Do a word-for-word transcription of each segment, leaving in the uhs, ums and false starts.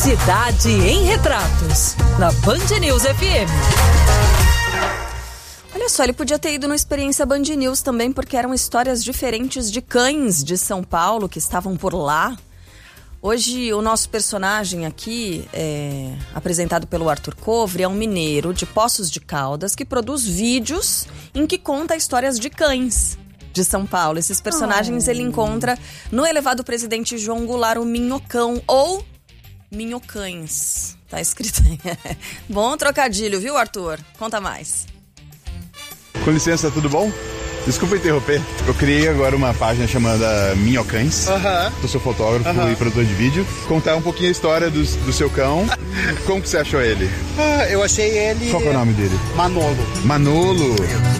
Cidade em Retratos, na Band News F M. Olha só, ele podia ter ido no Experiência Band News também, porque eram histórias diferentes de cães de São Paulo que estavam por lá. Hoje, o nosso personagem aqui, é, apresentado pelo Arthur Covre, é um mineiro de Poços de Caldas que produz vídeos em que conta histórias de cães de São Paulo. Esses personagens oh. ele encontra no elevado Presidente João Goulart, o Minhocão, ou Minhocães. Tá escrito aí. Bom trocadilho, viu, Arthur? Conta mais. Com licença, tudo bom? Desculpa interromper. Eu criei agora uma página chamada Minhocães. Aham. Uh-huh. Sou seu fotógrafo uh-huh. e produtor de vídeo. Contar um pouquinho a história do, do seu cão. Como que você achou ele? Ah, eu achei ele... Qual que é o nome dele? Manolo. Manolo.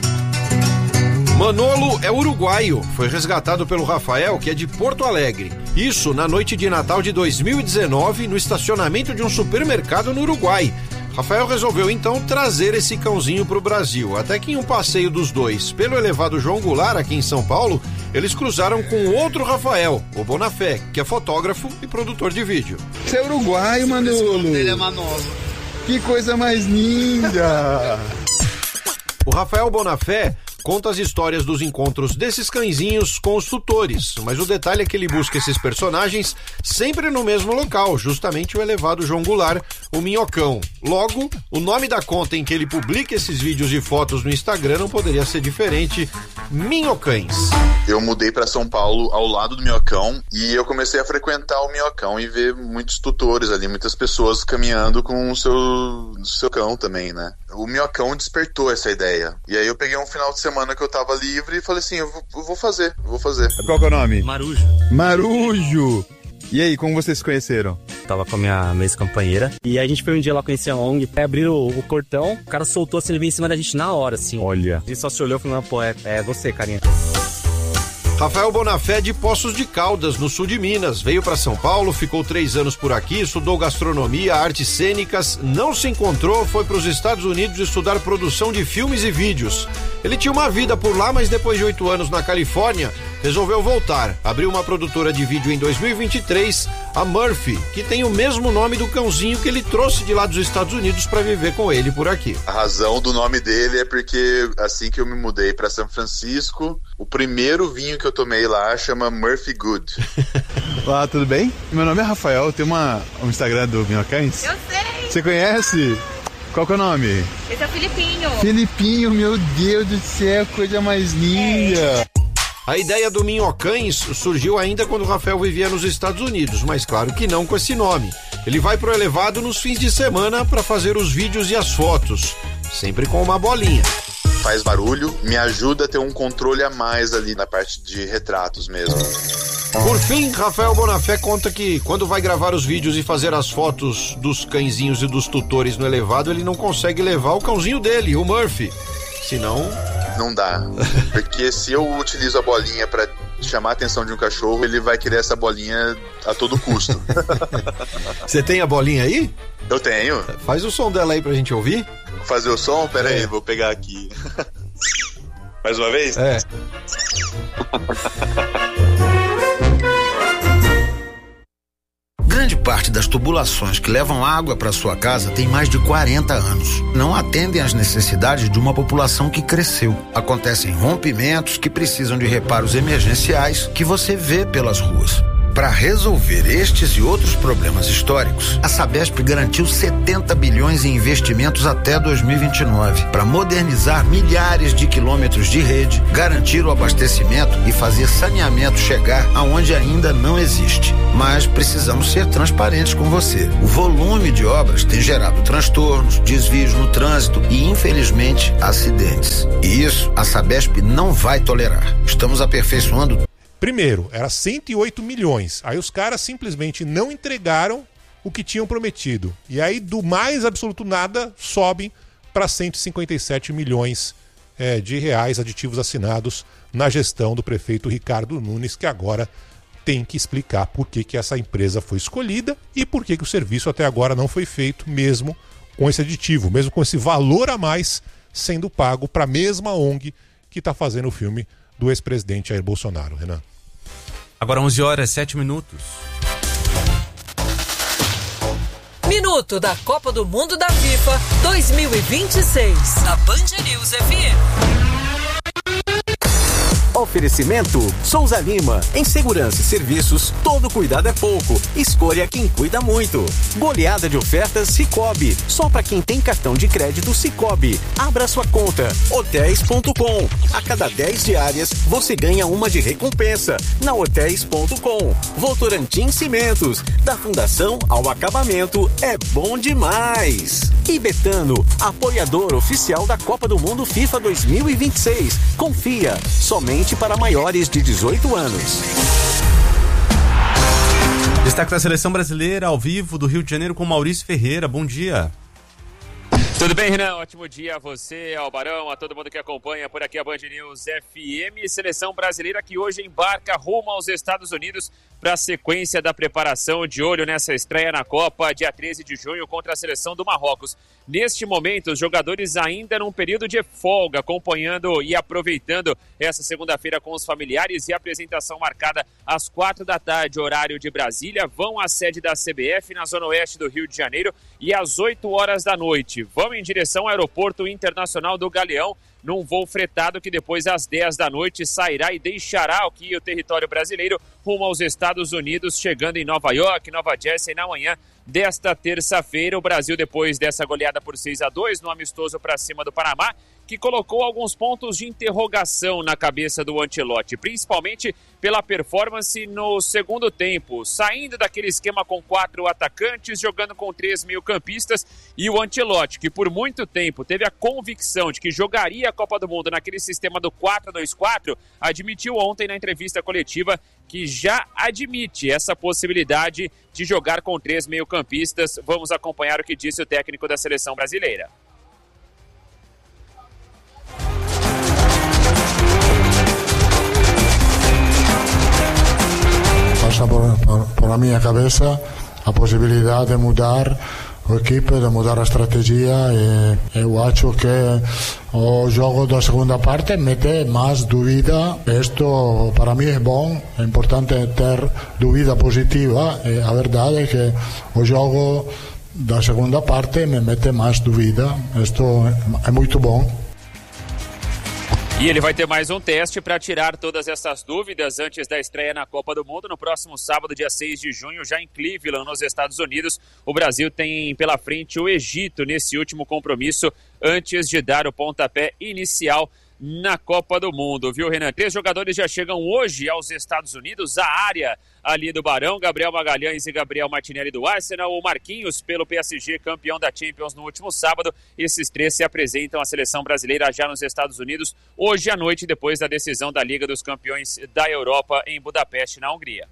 Manolo é uruguaio, foi resgatado pelo Rafael, que é de Porto Alegre. Isso na noite de Natal de dois mil e dezenove, no estacionamento de um supermercado no Uruguai. Rafael resolveu então trazer esse cãozinho para o Brasil, até que em um passeio dos dois pelo elevado João Goulart, aqui em São Paulo, eles cruzaram com outro Rafael, o Bonafé, que é fotógrafo e produtor de vídeo. Você é uruguaio, Manolo? Ele é Manolo. Que coisa mais linda! O Rafael Bonafé conta as histórias dos encontros desses cãezinhos com os tutores, mas o detalhe é que ele busca esses personagens sempre no mesmo local, justamente o elevado João Goulart, o Minhocão. Logo, o nome da conta em que ele publica esses vídeos e fotos no Instagram não poderia ser diferente, Minhocães. Eu mudei para São Paulo ao lado do Minhocão e eu comecei a frequentar o Minhocão e ver muitos tutores ali, muitas pessoas caminhando com o seu, o seu cão também, né? O Minhocão despertou essa ideia. E aí eu peguei um final de semana que eu tava livre e falei assim, eu vou, eu vou fazer, eu vou fazer. Qual que é o nome? Marujo. Marujo! E aí, como vocês se conheceram? Tava com a minha ex-companheira e aí a gente foi um dia lá conhecer a O N G, aí abriram o, o portão, o cara soltou assim, ele veio em cima da gente na hora, assim. Olha. A gente só se olhou e falou, pô, é, é você, carinha. Rafael Bonafé de Poços de Caldas, no sul de Minas. Veio para São Paulo, ficou três anos por aqui, estudou gastronomia, artes cênicas, não se encontrou, foi para os Estados Unidos estudar produção de filmes e vídeos. Ele tinha uma vida por lá, mas depois de oito anos na Califórnia, resolveu voltar. Abriu uma produtora de vídeo em dois mil e vinte e três, a Murphy, que tem o mesmo nome do cãozinho que ele trouxe de lá dos Estados Unidos para viver com ele por aqui. A razão do nome dele é porque assim que eu me mudei para São Francisco, o primeiro vinho que eu tomei lá chama Murphy Good. Olá, tudo bem? Meu nome é Rafael, eu tenho uma, um Instagram do Minhocães. Eu sei! Você conhece? Qual que é o nome? Esse é o Filipinho. Filipinho, meu Deus do céu, coisa mais linda! É. A ideia do Minhocães surgiu ainda quando o Rafael vivia nos Estados Unidos, mas claro que não com esse nome. Ele vai pro elevado nos fins de semana para fazer os vídeos e as fotos, sempre com uma bolinha. Faz barulho, me ajuda a ter um controle a mais ali na parte de retratos mesmo. Por fim, Rafael Bonafé conta que quando vai gravar os vídeos e fazer as fotos dos cãezinhos e dos tutores no elevado, ele não consegue levar o cãozinho dele, o Murphy. Senão... Não dá, porque se eu utilizo a bolinha pra chamar a atenção de um cachorro, ele vai querer essa bolinha a todo custo. Você tem a bolinha aí? Eu tenho. Faz o som dela aí pra gente ouvir. Fazer o som? Pera é. aí, vou pegar aqui. Mais uma vez? É. Grande parte das tubulações que levam água para sua casa tem mais de quarenta anos. Não atendem às necessidades de uma população que cresceu. Acontecem rompimentos que precisam de reparos emergenciais que você vê pelas ruas. Para resolver estes e outros problemas históricos, a Sabesp garantiu setenta bilhões em investimentos até dois mil e vinte e nove para modernizar milhares de quilômetros de rede, garantir o abastecimento e fazer saneamento chegar aonde ainda não existe. Mas precisamos ser transparentes com você. O volume de obras tem gerado transtornos, desvios no trânsito e, infelizmente, acidentes. E isso a Sabesp não vai tolerar. Estamos aperfeiçoando. Primeiro, era cento e oito milhões. Aí os caras simplesmente não entregaram o que tinham prometido. E aí, do mais absoluto nada, sobem para cento e cinquenta e sete milhões é, de reais aditivos assinados na gestão do prefeito Ricardo Nunes, que agora tem que explicar por que, que essa empresa foi escolhida e por que, que o serviço até agora não foi feito, mesmo com esse aditivo, mesmo com esse valor a mais sendo pago para a mesma O N G que está fazendo o filme do ex-presidente Jair Bolsonaro. Renan. Agora onze horas, sete minutos. Minuto da Copa do Mundo da FIFA dois mil e vinte e seis. Na Band News F M. Oferecimento Souza Lima. Em segurança e serviços, todo cuidado é pouco. Escolha quem cuida muito. Goleada de ofertas Sicoob. Só para quem tem cartão de crédito Sicoob. Abra sua conta. hotéis ponto com. A cada dez diárias, você ganha uma de recompensa. Na hotéis ponto com. Votorantim Cimentos. Da fundação ao acabamento, é bom demais. E Betano, apoiador oficial da Copa do Mundo FIFA dois mil e vinte e seis. Confia, somente para maiores de dezoito anos. Destaque da Seleção Brasileira ao vivo do Rio de Janeiro com Maurício Ferreira. Bom dia. Tudo bem, Renan? Ótimo dia a você, ao Barão, a todo mundo que acompanha por aqui a Band News F M. Seleção brasileira que hoje embarca rumo aos Estados Unidos para a sequência da preparação, de olho nessa estreia na Copa, dia treze de junho, contra a seleção do Marrocos. Neste momento, os jogadores ainda num período de folga, acompanhando e aproveitando essa segunda-feira com os familiares, e a apresentação marcada às quatro da tarde, horário de Brasília. Vão à sede da C B F, na zona oeste do Rio de Janeiro, e às oito horas da noite vão em direção ao Aeroporto Internacional do Galeão, num voo fretado que depois às dez da noite sairá e deixará aqui o território brasileiro rumo aos Estados Unidos, chegando em Nova York, Nova Jersey na manhã desta terça-feira. O Brasil, depois dessa goleada por seis a dois no amistoso para cima do Panamá, que colocou alguns pontos de interrogação na cabeça do Ancelotti, principalmente pela performance no segundo tempo, saindo daquele esquema com quatro atacantes, jogando com três meio-campistas, e o Ancelotti, que por muito tempo teve a convicção de que jogaria a Copa do Mundo naquele sistema do quatro dois quatro, admitiu ontem na entrevista coletiva que já admite essa possibilidade de jogar com três meio-campistas. Vamos acompanhar o que disse o técnico da seleção brasileira. Passa por, por, por a minha cabeça a possibilidade de mudar o equipe, de mudar a estratégia, e eu acho que o jogo da segunda parte mete mais dúvida. Isto para mim é bom, é importante ter dúvida positiva, e a verdade é que o jogo da segunda parte me mete mais dúvida. Isto é muito bom. E ele vai ter mais um teste para tirar todas essas dúvidas antes da estreia na Copa do Mundo no próximo sábado, dia seis de junho, já em Cleveland, nos Estados Unidos. O Brasil tem pela frente o Egito nesse último compromisso antes de dar o pontapé inicial na Copa do Mundo, viu, Renan? Três jogadores já chegam hoje aos Estados Unidos, a área ali do Barão, Gabriel Magalhães e Gabriel Martinelli do Arsenal, o Marquinhos pelo P S G, campeão da Champions no último sábado. Esses três se apresentam à seleção brasileira já nos Estados Unidos hoje à noite, depois da decisão da Liga dos Campeões da Europa em Budapeste, na Hungria.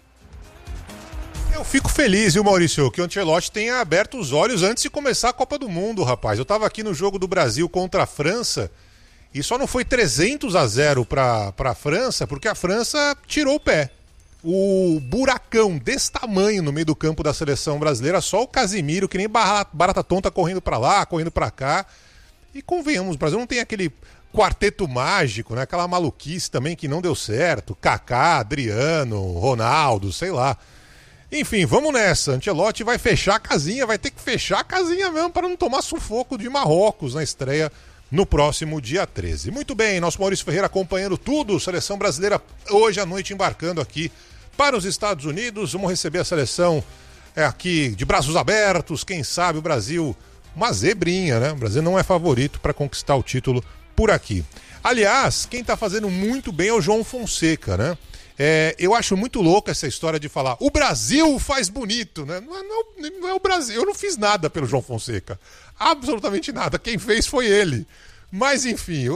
Eu fico feliz, viu, Maurício, que o Ancelotti tenha aberto os olhos antes de começar a Copa do Mundo, rapaz. Eu estava aqui no jogo do Brasil contra a França e só não foi trezentos a zero para a França, porque a França tirou o pé. O buracão desse tamanho no meio do campo da seleção brasileira, só o Casimiro, que nem barata tonta, correndo para lá, correndo para cá. E convenhamos, o Brasil não tem aquele quarteto mágico, né? Aquela maluquice também que não deu certo. Kaká, Adriano, Ronaldo, sei lá. Enfim, vamos nessa. Ancelotti vai fechar a casinha, vai ter que fechar a casinha mesmo para não tomar sufoco de Marrocos na estreia no próximo dia treze. Muito bem, nosso Maurício Ferreira acompanhando tudo. Seleção brasileira hoje à noite embarcando aqui para os Estados Unidos. Vamos receber a seleção é, aqui de braços abertos. Quem sabe o Brasil, uma zebrinha, né? O Brasil não é favorito para conquistar o título por aqui. Aliás, quem está fazendo muito bem é o João Fonseca, né? É, eu acho muito louco essa história de falar o Brasil faz bonito, né? Não é, não, não é o Brasil, eu não fiz nada pelo João Fonseca, absolutamente nada, quem fez foi ele. Mas enfim,